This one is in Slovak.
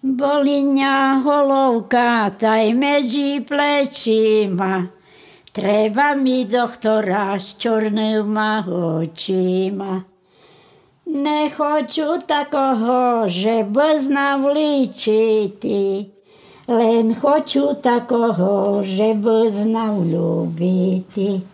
Boli mňa holovka, taj medzi plečima. Treba mi doktora s čornýma očima. Nechoču takoho, že znám líčiti. Len choču takoho, že znám ľúbiti.